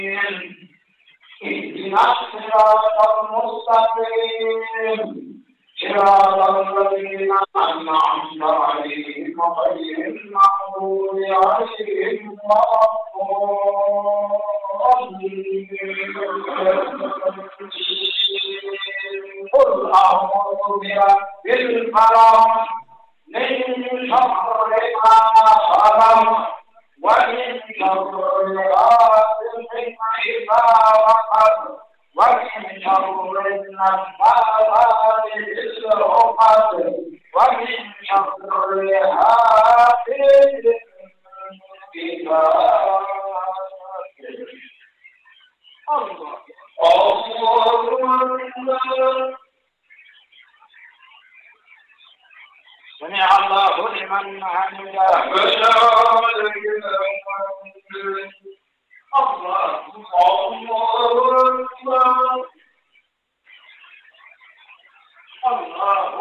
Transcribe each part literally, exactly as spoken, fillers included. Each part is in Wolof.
اهدنا الصراط المستقيم صراط الذين أنعمت عليهم غير المغضوب عليهم ولا الضالين قل أعوذ برب الفلق من شر ما خلق ومن شر غاسق إذا وقب ومن شر النفاثات في العقد ومن شر حاسد إذا الله الله سمع الله لمن حمده الله الله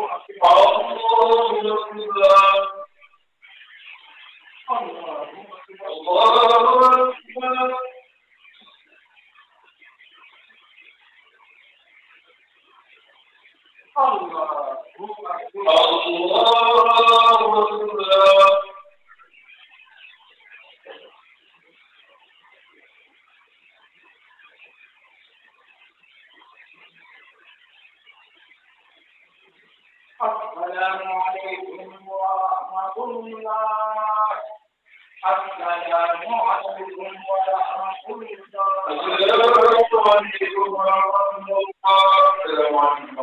السلام عليكم ورحمة الله السلام عليكم ورحمة الله السلام عليكم ورحمة الله السلام عليكم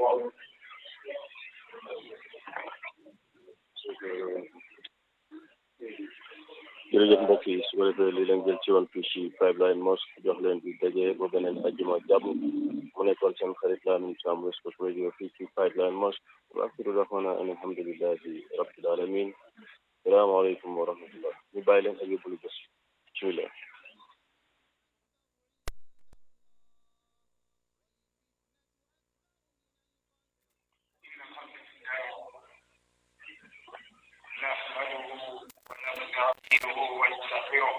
jërëjëf mbokk yi su ko defee lii leen jël ci woon fii ci Pipeline Mosque jox leen di daje ba beneen àjjuma jàmm mu nekkoon seen xarit Lamin Thiam West Coast Radio fii ci Pipeline Mosque wa axiru da'waana an alhamdulillahi rabbil alamin salaamu aleykum wa rahmatullah ñu bàyyi leen ak yóbbalu bés bismillah ونستغفره ونستغفره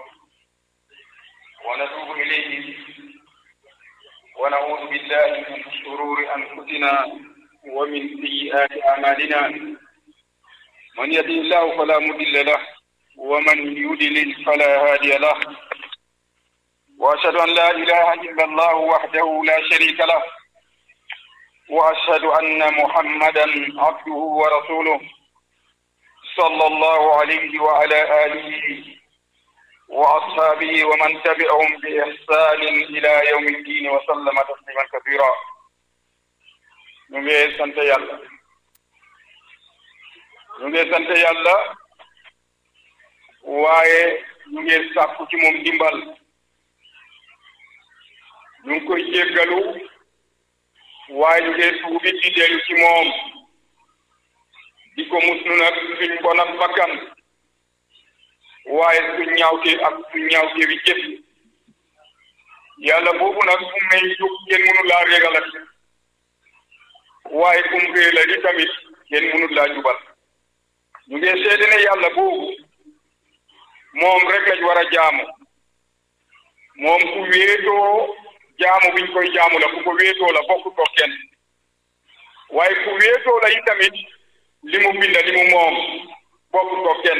ونتوب إليه ونعوذ بالله من شرور أنفسنا ومن سيئات أعمالنا من يهده الله فلا مضل له ومن يضلل فلا هادي له وأشهد أن لا إله إلا الله وحده لا شريك له وأشهد أن محمدا عبده ورسوله صلى الله عليه وعلى آله وأصحابه ومن تبعهم بإحسان إلى يوم الدين وسلم تسليما كثيرا نجي سنت يالله نجي سنت يالله waaye ñu ngi sàkku ci moom dimbal ñu ngi koy jéggalu waaye ñu ngi tuubi di dellu ci moom di ko muslu nag suñ bon ak bakkan waaye suñ ñaawte ak suñ ñaawte bi jëf yàlla boobu nag fu may jóg kenn mënu laa régalat waaye fu mu réela di tamit kenn mënu laa jubal ñu ngi seede ne yàlla boobu moom rek lañ war a jaamu moom ku wéetoo jaamu biñ koy jaamu la ku ko wéetoo la bokk ko kenn waaye ku wéetoo la yi tamit li mu bind li mu moom bokk ko kenn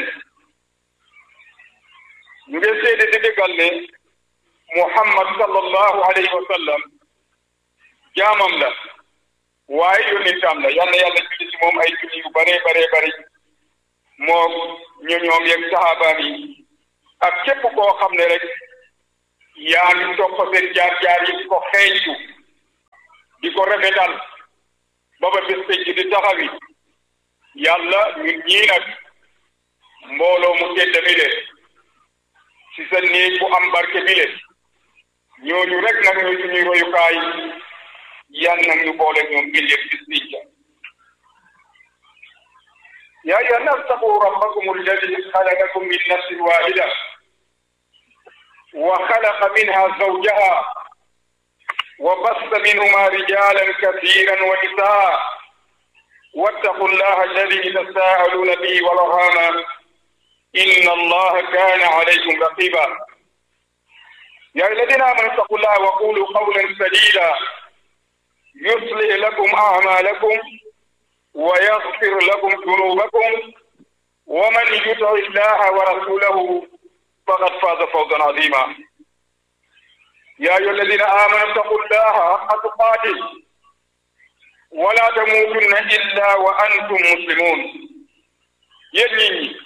ñu ngi seede di déggal ne Muhammad sallallahu alayhi wa sallam jaamam la waaye yónnitam la yal na yàlla julli ci moom ay julli yu bare bare bare moom ñu ñoom yeeg saxaabaam yi ak képp koo xam ne rek yaa ngi topp seen jaar-jaar yi di ko xeeñtu di ko rafetal ba ba bés penc di taxawi yàlla ñun ñii nag mbooloo mu tedd mi le ci sa néeg bu am barke bi le ñooñu rek nag ñooy suñuy royukaay yan nag ñu boole ñoom ëllëg bis nicca يا أيها الناس اتقوا ربكم الذي خلقكم من نفس واحدة وخلق منها زوجها وبث منهما رجالا كثيرا ونساء واتقوا الله الذي تساءلون به والأرحام إن الله كان عليكم رقيبا يا الذين آمنوا اتقوا الله وقولوا قولا سديدا يصلح لكم أعمالكم ويغفر لكم ذنوبكم ومن يطع الله ورسوله فقد فاز فوزا عظيما. يا أيها الذين آمنوا اتقوا الله حق تقاته ولا تموتن إلا وأنتم مسلمون. يجني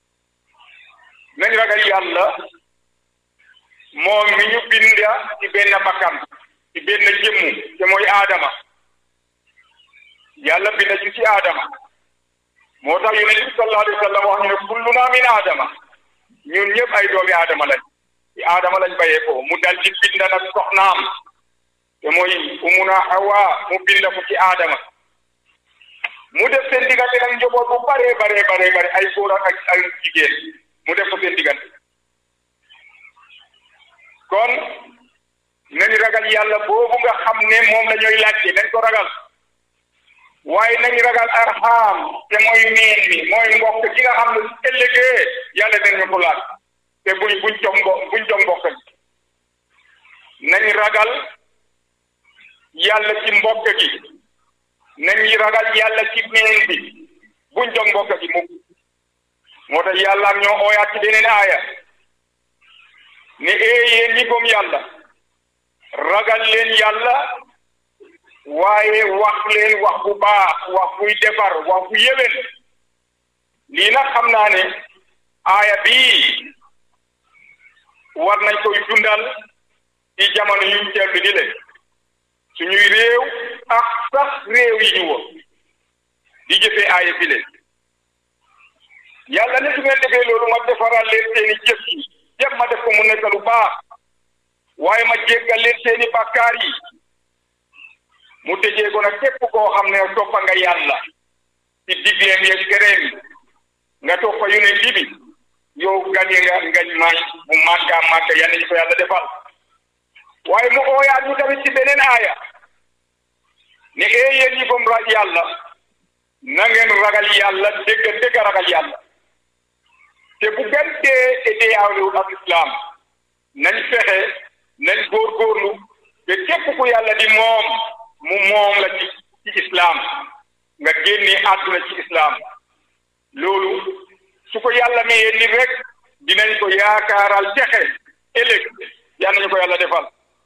من رجل يالله moom mi ñu binda ci benn bakkan ci benn jëmmu te mooy aadama yàlla binda ci ci aadama moo tax yonent bi sallallahu alayhi wa sallam wax ñu ne kulluna min aadama ñun ñëpp ay doomi aadama lañ ci aadama lañ bayee ko mu dal di binda nag soxnaam te mooy umuna Hawa mu binda ko ci aadama mu def seen diggante nag njaboot bu bare bare bare bare ay góor ak ay jigéen mu def ko seen diggante kon nañ ragal yàlla boobu nga xam ne moom la ñooy laajte nañ ko ragal waaye nañ ragal arham te mooy meen mi mooy mbokk gi nga xam ne su ëllëgee yàlla dañ ko laaj te buñ buñ jox mbo buñ jox mbokk gi nañ ragal yàlla ci mbokk gi nañ ragal yàlla ci meen bi buñ jox mbokk gi mukk moo tax yàlla ñoo ooyaat ci beneen aaya ne ee yéen ñi gëm yàlla ragal leen yàlla waaye wax leen wax bu baax wax buy defar wax bu yéwén lii nag xam naa ne aaya bii war nañ koy dundal ci jamono yuñ teel bi di leen suñuy réew ak sax réew yi ñu wër di jëfee aaya bi leen yàlla ne su ngeen defee loolu ma defaral leen seeni jëf yi jëf ma def ko mu nekk lu baax waaye ma jéggal leen seeni bàkkaar yi mu tëjee ko nag képp koo xam ne toppa nga yàlla ci digleem yeeg tereem nga toppa yonent bi yow gañe nga ngañ may mu màgga màgga yal nañu ko yàlla defal waaye mu ooyaat ñu tamit ci beneen aaya ne ee yéen ñi gëm ra yàlla na ngeen ragal yàlla dégg dégg ragal yàlla te bu gën dee te deeyaawlewul ak islam nañ fexe nañ góorgóorlu te képp ku yàlla di moom mu moom la ci ci islam nga génnee àdduna ci islam loolu su ko yàlla mayee nit rek dinañ ko yaakaaral texe ëllëg yal nañu ko yàlla defal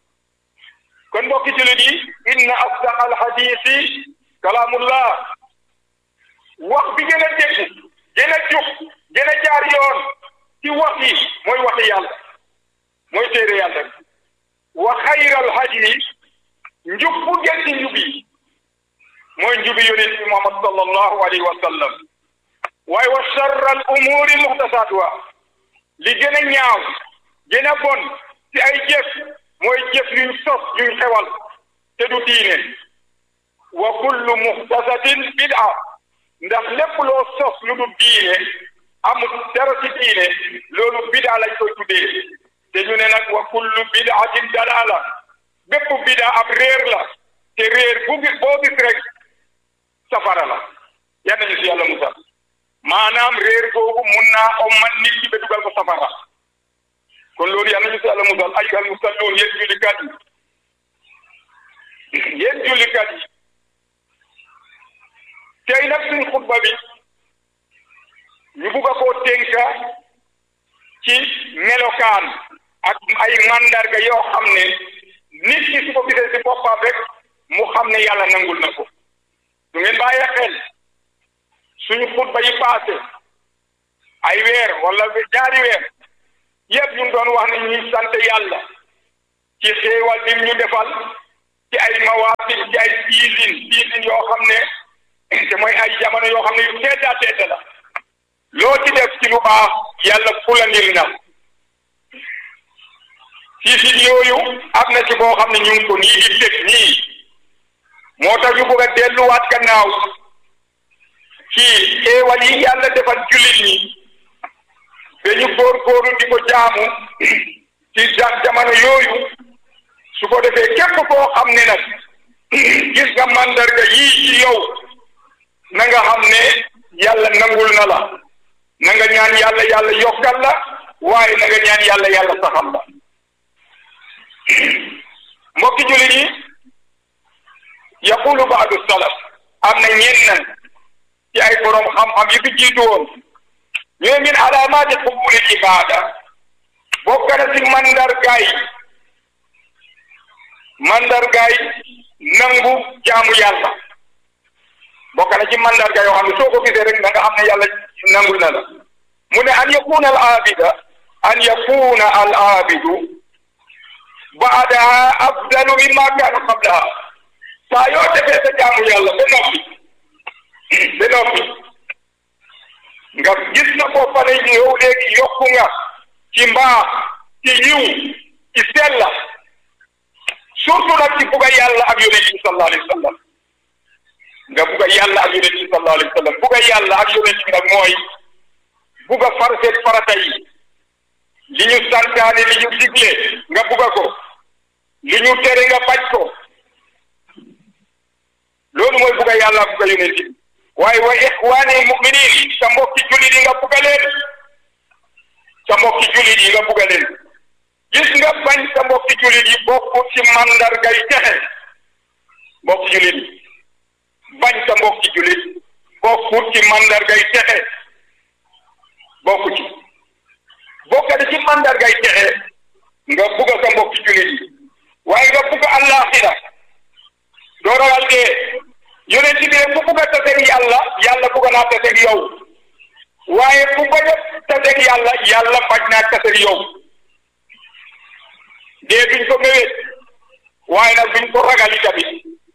kon mbokki jullit yi inna asdaq alhadisi kalaamullah wax bi gën a dégg gën a jub gën a jaar yoon ci wax yi mooy waxi yàlla mooy téere yàlla wa xayral hadi njub bu gën ci njub yi mooy njubi yonent bi Muhammad sallallahu alayhi wa sallam waaye wa sharral umuri muhtasatuha li gën a ñaaw gën a bon ci ay jëf mooy jëf yuñ sos yuñ xewal te du diine wa kullu muhtasatin bid'a ndax lépp loo sos lu du diine amul dara ci diine loolu bid'a lañ koy tuddee te ñu ne nag wa kullu bid'atin dalala bépp bid'a ab réer la te réer bu gis boo gis rek safara la yal nañu si yàlla musal maanaam réer googu mun naa ommat nit ki ba dugal ko safara kon loolu yal nañu si yàlla musal ayyuhal musalluun yéen jullikat yi yéen jullikat yi tey nag suñ xutba bi ñu bugg a koo tënka ci melokaan ak ay mandarga yoo xam ne nit ki su ko gisee si boppam rek mu xam ne yàlla nangul na ko du ngeen bàyyi xel suñu xutba yi passé ay weer wala ñaari weer yëpp ñu doon wax ne ñuy sant yàlla ci xéewal bi ñu defal ci ay mawaasim ci ay season season yoo xam ne te mooy ay jamono yoo xam ne yu teeta teeta la loo ci def ci lu baax yàlla fulandil na season yooyu am na ci boo xam ne ñu ngi ko nii di teg nii moo tax ñu bëgg a delluwaat gannaaw ci xéewal yi yàlla defal jullit ñi dañu góorgóorlu di ko jaamu ci jamono yooyu su ko defee képp koo xam ne nag gis nga mandarga yii ci yow na nga xam ne yàlla nangul na la na nga ñaan yàlla yàlla yokkal la waaye na nga ñaan yàlla yàlla saxal la mbokki jullit yi yaqulu baadu salaf am na ñenn ci ay borom xam-xam yi fi jiitu woon ñooy min alaamaati qubulil ibaada bokk na ci mandargaay mandargaay nangu jaamu yàlla bokk na ci mandarga yoo xam ne soo ko gisee rek da nga xam ne yàlla nangul na la mu ne an yakuna al aabida an yakuna al aabidu baadaha afdalu mimma kaana qablaha saa yoo defee sa jaamu yàlla ba noppi ba noppi nga gis na ko fa ne yow léegi yokku nga ci mbaax ci yiw ci sella surtout nag ci bugga yàlla ak yonent bi sallallahu alayhi wa sallam nga bugga yàlla ak yonent bi sallallahu alayhi wa sallam bugga yàlla ak yonent bi nag mooy bugga farseet farata yi li ñu santaane li ñu digle nga bugga ko li ñu tere nga bañ ko loolu mooy bugga yàlla ak bugga yonent bi waaye wa ixwaani muminin sa mbokki jullit yi nga bugga leen sa mbokki jullit yi nga bugga leen gis nga bañ sa mbokki jullit yi bokku ci mandargay texe mbokki jullit yi bañ sa mbokki jullit bokku ci mandargay texe bokku ci bokkati ci mandargay texe nga bugga sa mbokki jullit yi waaye nga bugga àllaaxira doo ragal dee yonent bi ku bugga taseeg yàlla yàlla bugga naa taseeg yow waaye ku bañ a taseeg yàlla yàlla bañ naa taseeg yow dee duñ ko méwét waaye nag duñ ko ragal tamit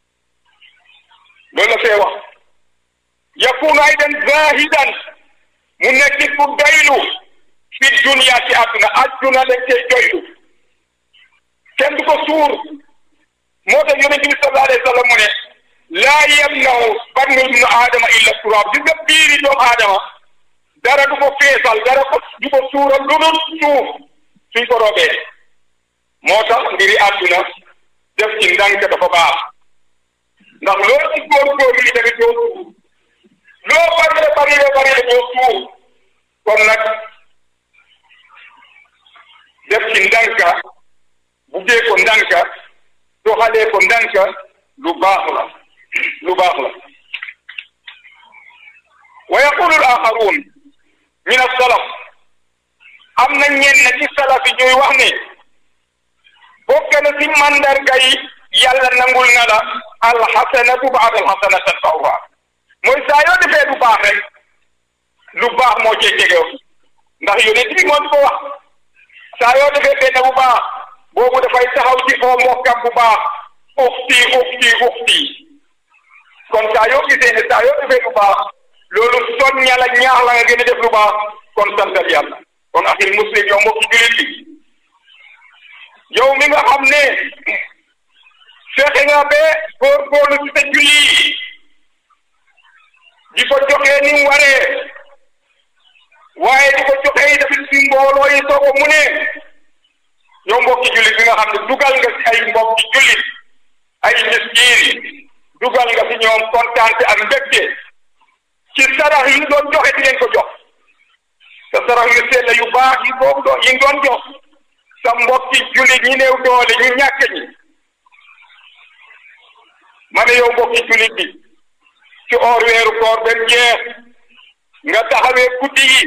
loolu la fee wax yakunu aydan zahidan mu nekk ku doylu fi dunya ci àdduna àdduna lañ cee doylu kenn du ko suur moo tax yonent bi sallallahu alayhi wa sallam mu ne laa yamna'u batnu ibnu aadama illa turaab gis nga biiri doomu aadama dara du ko feesal dara ko du ko suural lu dul suuf suñ ko robee moo tax mbiri àdduna def ci ndànk dafa baax ndax loo ci góorgóorlu yi tamit doo suuf loo bari la bari la bari la doo suuf kon nag def ci ndànka buggee ko ndànka doxalee ko ndànka lu baax la lu baax la wa yaqulu al axaruun min as-salaf am na ñenn ci salaf yi ñuy wax ne bokk na ci mandarga yi yàlla nangul na la alxasanatu ba'da alxasanati al-uxra mooy saa yoo defee lu baax rek lu baax moo cee jege ndax yonent bi moo ko wax saa yoo defee benn bu baax boobu dafay taxaw ci foo mbokkam bu baax uxti uxti uxti kon saa yoo gisee ne saa yoo defee lu baax loolu soñña la ñaax la nga gën a def lu baax kon santal yàlla kon axil muslim yow mbokki jullit bi yow mi nga xam ne fexe nga ba góorgóorlu ci sa julli di ko joxee ni mu waree waaye di ko joxee tamit ci mbooloo yi soo ko mu ne yow mbokki jullit bi nga xam ne dugal nga ci ay mbokki jullit ay miskiin dugal nga ci ñoom kontaante ak mbégte ci sarax yi doon joxe di leen ko jox te sarax yu sell yu baax yi boobu doon yi doon jox sa mbokki jullit ñi néew doole ñu ñàkk ñi ma ne yow mbokki jullit bi ci or weeru koor benn jeex nga taxawee guddi yi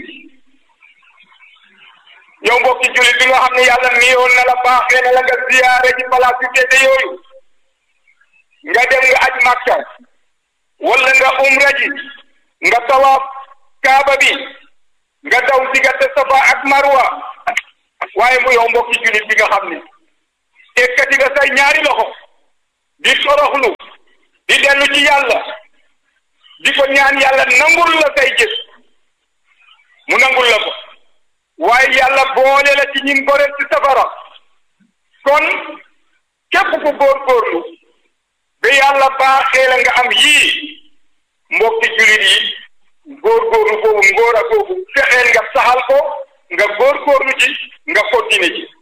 yow mbokki jullit bi nga xam ne yàlla miyoon na la baaxee na la nga ziyaare ci palaas yu tedd yooyu nga dem nga aj Makka wala nga umra ji nga tawaaf kaaba bi nga daw diggante Safa ak Marwa waaye mu yow mbokki jullit bi nga xam ne ekkati nga say ñaari loxo di toroxlu di dellu ci yàlla di ko ñaan yàlla nangul la say jëf mu nangul la ko waaye yàlla boole la ci ñim goreel ci safara kon képp ku góorgóorlu ba yàlla baaxee la nga am yii mbokki jullit yi góorgóorlu boobu ngóor a boobu fexeel nga saxal ko nga góorgóorlu ci nga continuer ci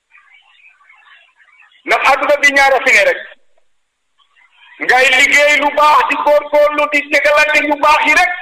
ndax àdduna bi ñaara fi ne rek ngay liggéey lu baax di góorgóorlu di tegalante lu baax yi rek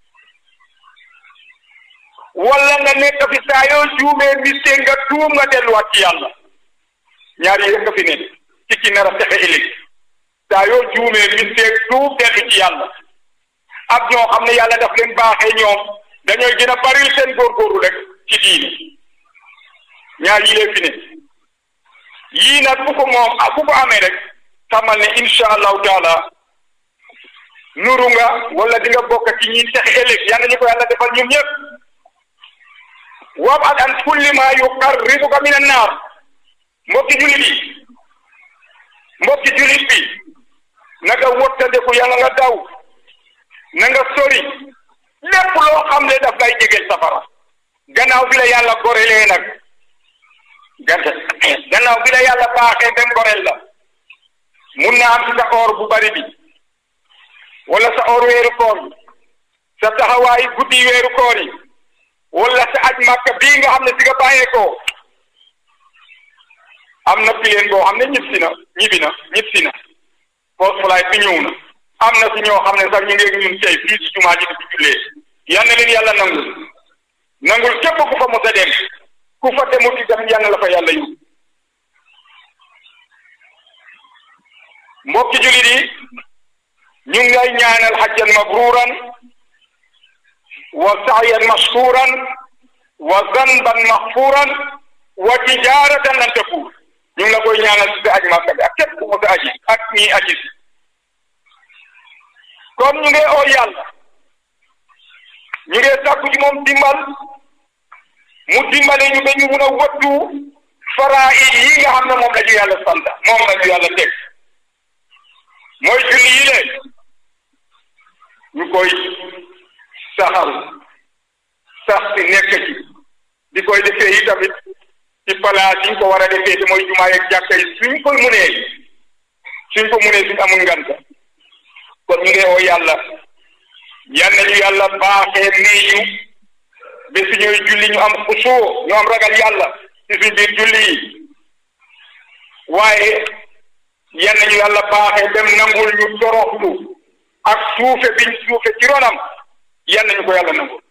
wala nga nekk fi saa yoo juumee mistake nga tuum nga delluwaat ci yàlla ñaar yi rek nga fi ne ci ki nar a texe ëllëg saa yoo juumee mistake tuub dellu ci yàlla ak ñoo xam ne yàlla daf leen baaxee ñoom dañooy gën a baril seen góorgóorlu rek ci diine ñaar yi leen fi ne yii nag bu ko moom ak bu ko amee rek xamal ne insha allahu taala nuru nga wala di nga bokk ci ñi texe ëllëg yal nañu ko yàlla defal ñun ñëpp wab'ad an kulli ma yuqarribuka min an-naar mbokki julit yi mbokki julit bi na nga wottandeku yàlla nga daw na nga sori lépp loo xam ne daf lay jegeel safara gannaaw bi la yàlla gorelee nag gannaaw bi la yàlla baaxee dem gorel la mun na am ci sa or bu bari bi wala sa or weeru koor yi sa taxawaay guddi weeru koor yi wala sa aj màkka bii nga xam ne si nga bàyyeekoo am na pileen boo xam ne ñib si na ñibi na ñib si na post flight bi ñëw na am na si ñoo xam ne sax ñu ngi ñun tey fii si jumaa ji di fi jullee yal na leen yàlla nangul nangul képp ku fa mos a dem ku fa demut itam yal na la fa yàlla yu mbokki julit yi ñu ngi lay ñaanal hajjan mabruran wa sa'yan mashkuran wa zanban maghfuran wa tijaratan lan tafur ñu ngi la koy ñaanal si aj Makka bi ak képp ku mos a aji ak ñii aji kon ñu ngi oo yàlla ñu ngi sàkku ci moom dimbal mu dimbale ñu ba ñu mun a wëttu faraa'id yi nga xam ne moom la ñu yàlla sant moom la ñu yàlla teg mooy julli yi le ñu koy saxal sax si nekk ci di koy defee yi tamit ci palaas yi ñu ko war a defee te mooy jumaa yeeg jàkka yi suñ koy munee suñ ko munee suñ amul nganta kon ñu ngi oo yàlla yal nañu yàlla baaxee nii ñu ba suñuy julli ñu am xusuu ñu am ragal yàlla ci suñ biir julli yi waaye yal nañu yàlla baaxee dem nangul ñu toroxlu ak suufe biñ suufe ci ronam yal nañu ko yàlla nangul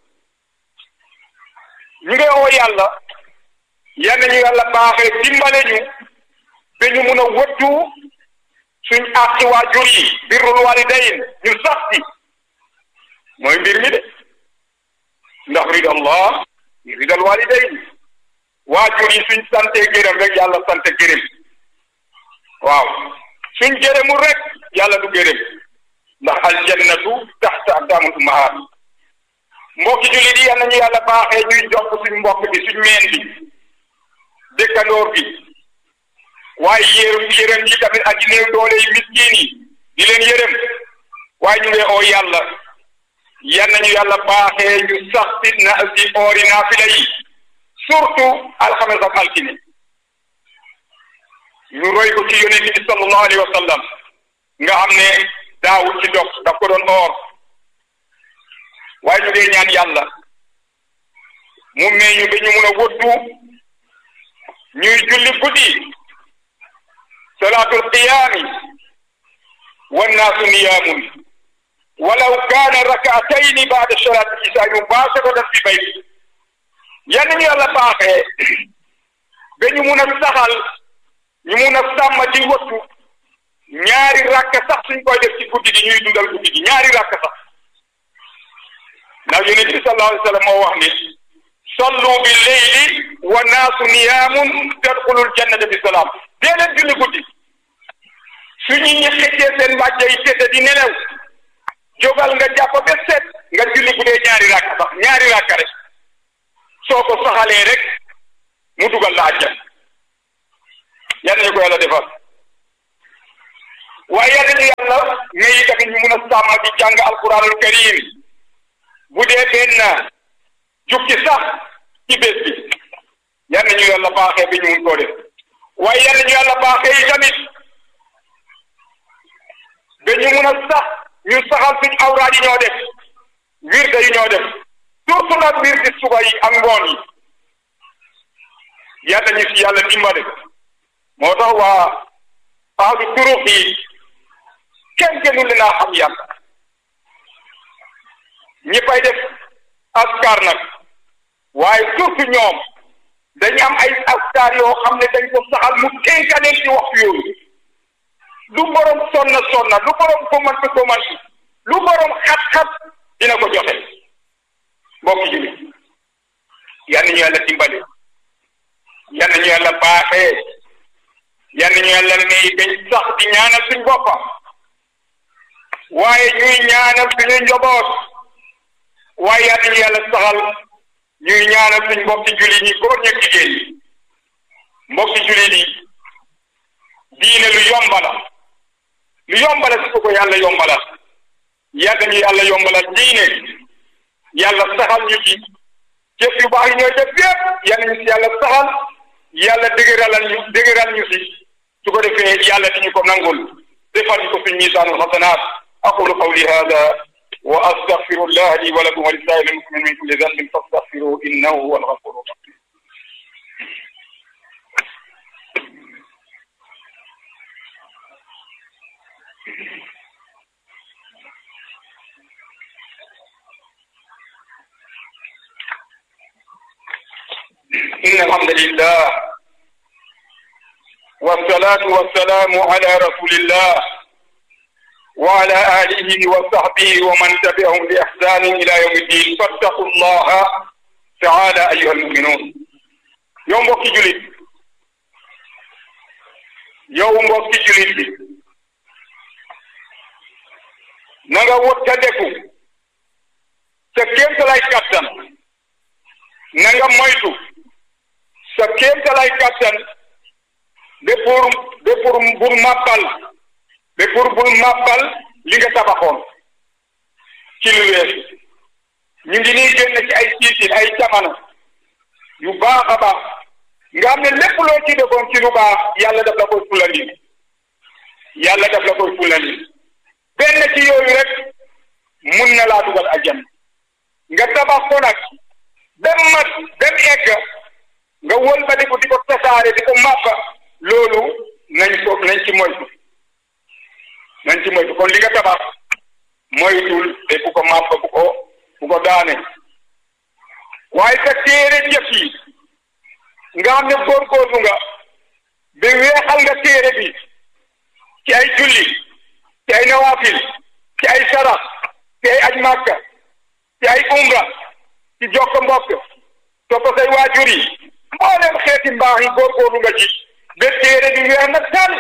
ñu ngi oo yàlla yal nañu yàlla baaxee dimbale ñu ba ñu mun a wëttu suñ àqi waajur yi birrul walidayn ñu sax ci mooy mbir mi de ndax ridallah ridal walidayn waajur yi suñ sante gërëm rek yàlla sante gërëm waaw suñ gërëmul rek yàlla du gërëm ndax aljannatu taxta aqdaamil ummahaat mbokki jullit yi yal nañu yàlla baaxee ñuy jox suñ mbokk bi suñ meen bi dëkkandoor bi waaye yërëm yërëm yi tamit aji néew doole yi miskin yi di leen yërëm waaye ñu ngi oo yàlla yal nañu yàlla baaxee ñu sax si na si oori naafila yi surtout alxames ak altine ñu roy ko ci yonent bi sallallahu alayhi wa sallam nga xam ne daawul ci dog daf ko doon oor waaye ñu ngi ñaan yàlla mu may ñu ba ñu mun a wëddu ñuy julli guddi salaatul qiyaami wannaasu niyaamun walaw kaana rakaatayni baada salaati isaa mubaasharatan fi bayti yal nañu yàlla baaxee ba ñu mun a saxal ñu mun a sàmm ci wattu ñaari rakka sax suñ koy def ci guddi gi ñuy dundal guddi gi ñaari rakka sax ndax yonent bi sallallahu alayhi wa sallam moo wax ni sallu bi leyli wa naasu niyaamun tadxulul jannata bi salaam dee leen julli guddi su ñu ñi xëccee seen mbàjj yi tëdd di nelew jógal nga jàpp ba set nga julli bu dee ñaari rakka sax ñaari rakka rek soo ko saxalee rek mu dugal la àjjan yal nañu ko yàlla defal waaye yal nañu yàlla ngay tamit ñu mun a sàmm di jàng alquranul karim bu dee benn jukki sax ci bés bi yal nañu yàlla baaxee bi ñu mun koo def waaye yal nañu yàlla baaxee yi tamit ba ñu mun a sax ñu saxal suñ awraad yi ñoo def wirde yi ñoo def surtout nag wirde suba yi ak ngoon yi yal nañu si yàlla dimbale moo tax waa ahlu turux yi kenn gënu leen a xam yàlla ñi fay def askar nag waaye surtout ñoom dañu am ay askar yoo xam ne dañ ko saxal mu tënka leen ci waxtu yooyu lu borom sonna sonna lu borom komant komant lu borom xat-xat dina ko joxe mbokk jullit yal na ñu yàlla dimbale yal na ñu yàlla baaxee yal na ñu yàlla may dañ sax di ñaanal suñ boppam waaye ñuy ñaanal suñu njaboot waaye yal na ñu yàlla saxal ñuy ñaanal suñ mbokki jullit yi góor ñeeg jigéen yi mbokki jullit yi diine lu yombala lu yombala si ko yàlla yombala yàgg ñu yàlla yombala diine yàlla saxal ñu ci jëf yu baax yi ñooy def yépp yàlla ñu si yàlla saxal yàlla dëgëralal ñu dëgëral ñu si su ko defee yàlla di ñu ko nangul defal ñu ko fi miisaanul xasanaat aqulu qawli hada wa astaghfirullah li wa lakum wa li saa'iril muslimin min kulli dhanbin fastaghfiruhu innahu huwal ghafurur rahim إن الحمد لله والصلاة والسلام على رسول الله وعلى آله وصحبه ومن تبعهم بإحسان إلى يوم الدين فاتقوا الله تعالى أيها المؤمنون يوم وقت جلد يوم وقت جلد نغا وتدكو سكيم تلاي كاتن نغا مويتو sa kéemtalaay kàttan ba pour ba pour bul màbbal ba pour bul màbbal li nga tabaxoon ci lu weesu ñu ngi nii génn ci ay siitin ay jamono yu baax a baax nga xam ne lépp loo ci defoon ci lu baax yàlla daf la koy fulandi yàlla daf la koy fulandi benn ci yooyu rek mun na laa dugal àjjana nga tabax ko nag dem mat dem egg nga wol ba di ko di ko tasaare di ko màppa loolu nañ ko nañ ci moytu nañ ci moytu kon li nga tabax moytul te bu ko màppa bu ko bu ko daane waaye sa téere jëf yi nga xam ne góorgóorlu nga ba weexal nga téere bi ci ay julli ci ay nawaafil ci ay sarax ci ay aj màkka ci ay umra ci jokk mbokk topp say waajur yi mboolem xeeti mbaax yi góorgóorlu nga ci ba téere bi weex na tal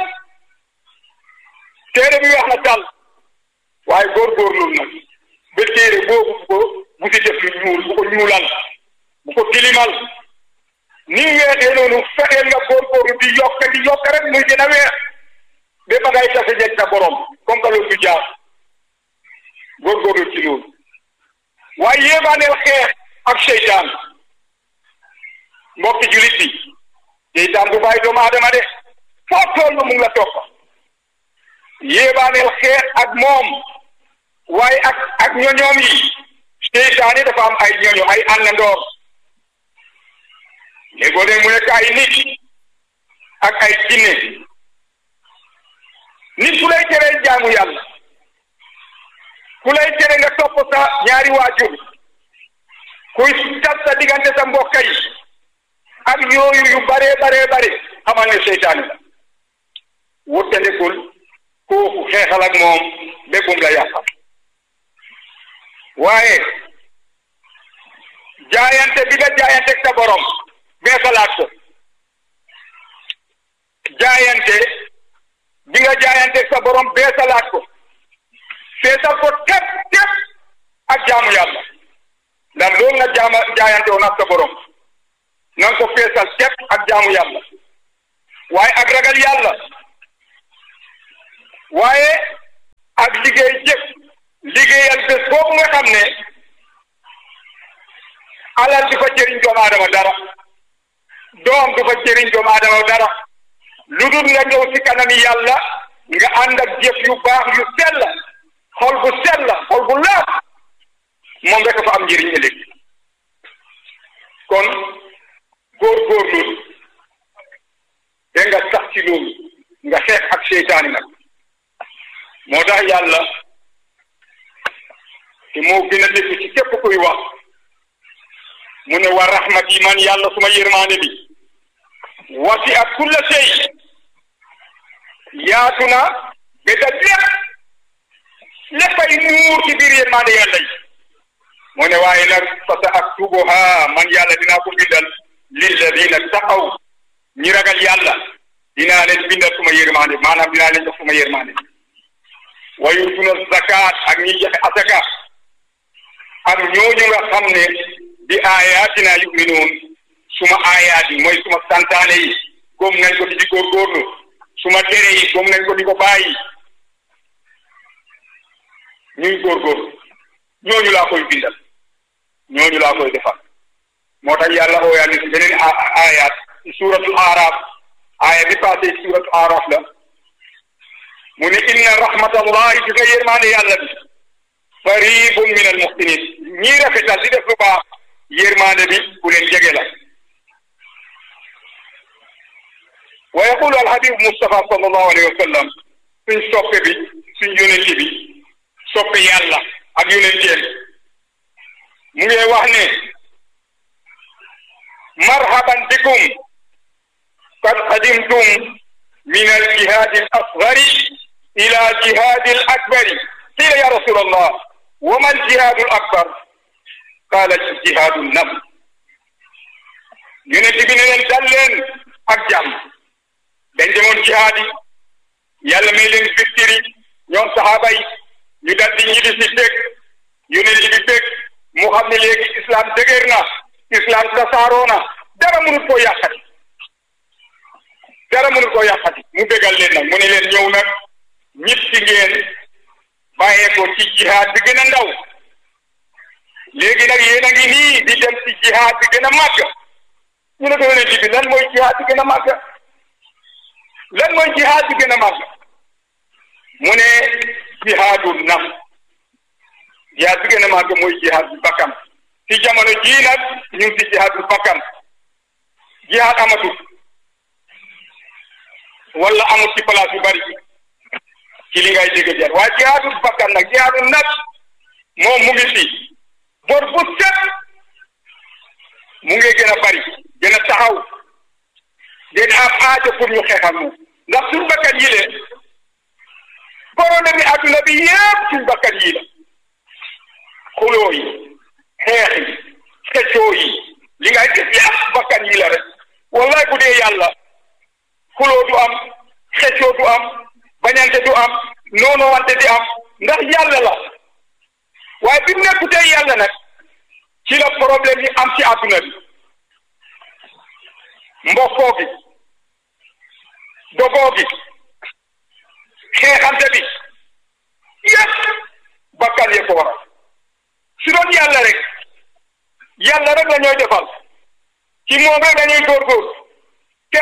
téere bi weex na tal waaye góorgóorlu na ba téere boobu bu ko bu si def lu ñuul bu ko ñuulal bu ko tilimal ni weexee noonu fexeel nga góorgóorlu di yokk di yokk rek muy gën a weex ba ba ngay tase jeg sa borom comme que loolu du jaar góorgóorlu ci loolu waaye yéebaaneel xeex ak seytaan mbokki julit bi seytaan du bàyyi doomu aadama de foo toll mu ngi la topp yéebaaneel xeex ak moom waaye ak ak ñoñoom yi seytaan yi dafa am ay ñoño ay àndandoor léegoo leen mu nekk ay nit ak ay jinne nit ku lay tere jaamu yàlla ku lay tere nga topp sa ñaari waajur kuy tas sa diggante sa mbokk yi ak yooyu yu bare bare bare xamal ne seytaane la wuttandikul kooku xeexal ak moom béggum la yàqal waaye jaayante bi nga jaayante sa borom beesalaat ko jaayante bi nga jaayante sa borom beesalaat ko feesal ko tep tep ak jaamu yàlla ndax loolu nga jaama jaayante woon ak sa borom na nga ko feesal tep ak jaamu yàlla waaye ak ragal yàlla waaye ak liggéey jëf liggéeyal bés boobu nga xam ne alal du fa jëriñ doomu aadama dara doom du fa jëriñ doomu aadama dara lu dul nga ñëw ci kanami yàlla nga ànd ak jëf yu baax yu sell xol bu sell xol bu laat moom rek fa am njëriñ ëllëg kon góorgóorlu te nga sax ci loolu nga xeex ak seytaani nag moo tax yàlla te moo gën a dégg ci képp kuy wax mu ne wa rahmati man yàlla suma yërmaane bi wasi'at kulla shay yaatu na ba daj lépp léppay muur ci biir yërmande yàlla yi mu ne waaye nag fa sa aktubuha man yàlla dinaa ko bindal lilladina taqaw ñi ragal yàlla dinaa leen bindal suma yërmande maanaam dinaa leen jox suma yërmande wa yutuna zakat ak ñi joxe asaka ak ñooñu nga xam ne bi ayatina yuminuun suma ayaat yi mooy suma santaane yi gom nañ ko di di góorgóorlu suma tere yi gom nañ ko di ko bàyyi ñuy góorgóorlu ñooñu laa koy bindal ñooñu laa koy defal moo tax yàlla ooyaa ni si beneen ayaat ci suuratul aaraaf aaya bi passé ci suuratul aaraaf la mu ne inna rahmatallahi gis nga yërmaande yàlla bi qaribun min al muhsinin ñii rafetal di def lu baax yërmaande bi ku leen jege la wa yaqulu al habib Mustafa sallallahu alayhi wa sallam suñ soppe bi suñ yonent bi soppe yàlla ak yonenteem mu ngi wax ne marhaban bikum qad qadimtum min al jihad al asghari ila jihad al akbari qila ya rasul allah wa ma al jihad al akbar qala jihad an nafs yonent bi ne leen dal leen ak jàmm dañ demoon jihaad yi yàlla may leen victoire ñoom saxaaba yi ñu dal di ñibbi si fekk yonent bi fekk mu xam ne léegi islam dëgër na islam tasaaroo na dara mënut koo yàqati dara mënut koo yàqati mu bégal leen nag mu ne leen ñëw nag ñib si ngeen bàyyee ko ci jihaad bi gën a ndaw léegi nag yéen a ngi nii di dem ci jihaad bi gën a màgg ñu ne ko yonent bi lan mooy jihaad bi gën a màgg lan mooy jihaad bi gën a màgg mu ne jihaadu nafs jihaad bi gën a màgg mooy jihaad bi bakkan ci jamono jii nag ñu ngi ci jihaad bi bakkan jihaad amatul wala amul ci place yu bari ci li ngay dégg jar waaye jihaadu bakkan nag jihaadu nafs moom mu ngi ci bor bu set mu ngi gën a bari gën a taxaw gën a am aajo pour ñu xeexal moom ndax suñ bakkan yi le problème yi adduna bi yëpp suñ bakkan yi la xuloo yi xeex yi xeccoo yi li ngay gis yëpp bakkan yi la rek wallaay bu dee yàlla xuloo du am xeccoo du am bañante du am noonu wante di am ndax yàlla la waaye bi mu nekkutee yàlla nag ci la problème yi am ci adduna bi mbokkoo gi dogoo gi xeexante bi yëpp bakkan yee ko waral su doon yàlla rek yàlla rek la ñooy defal ci moom rek dañuy góorgóorlu